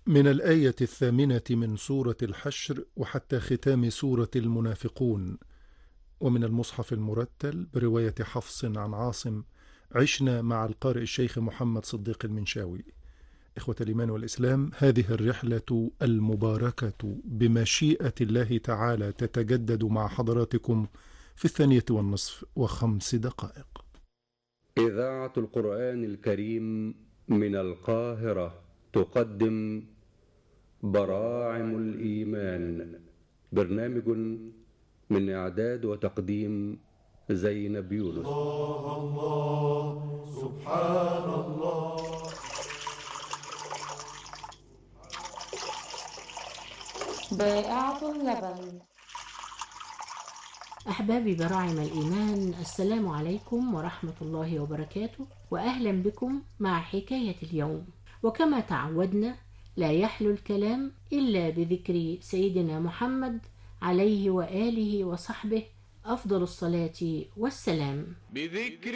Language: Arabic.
من الآية 8 من سورة الحشر وحتى ختام سورة المنافقون، ومن المصحف المرتل برواية حفص عن عاصم. عشنا مع القارئ الشيخ محمد صديق المنشاوي. إخوة الإيمان والإسلام، هذه الرحلة المباركة بمشيئة الله تعالى تتجدد مع حضراتكم في 12:05. إذاعة القرآن الكريم من القاهرة تقدم براعم الإيمان، برنامج من إعداد وتقديم زينب يونس. الله الله سبحان الله. بائعة اللبن. أحبابي براعم الإيمان، السلام عليكم ورحمة الله وبركاته، وأهلا بكم مع حكاية اليوم. وكما تعودنا لا يحلو الكلام إلا بذكر سيدنا محمد عليه وآله وصحبه أفضل الصلاة والسلام. بذكر